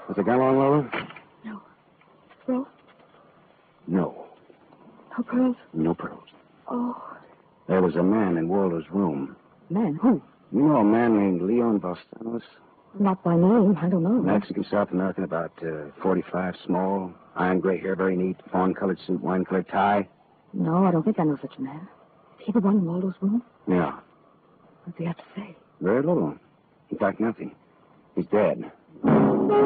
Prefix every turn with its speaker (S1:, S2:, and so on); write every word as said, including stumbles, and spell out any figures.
S1: Was the gun on, Lola?
S2: No. Pearls?
S1: No.
S2: No pearls?
S1: No pearls.
S2: Oh.
S1: There was a man in Waldo's room.
S2: Man? Who?
S1: You know a man named Leon Valstanos?
S2: Not by name. I don't know.
S1: Mexican, South American, about uh, forty-five, small, iron gray hair, very neat, fawn-colored suit, wine-colored tie.
S2: No, I don't think I know such a man. Is he the one in Waldo's room?
S1: Yeah.
S2: What does he have to say?
S1: Very little. In fact, nothing. He's dead.